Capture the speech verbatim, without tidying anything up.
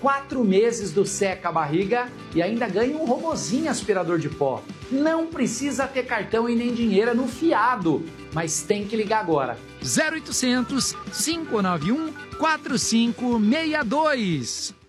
quatro meses do Seca a Barriga e ainda ganha um robozinho aspirador de pó. Não precisa ter cartão e nem dinheiro no fiado, mas tem que ligar agora. zero oitocentos, cinco nove um, quatro cinco seis dois.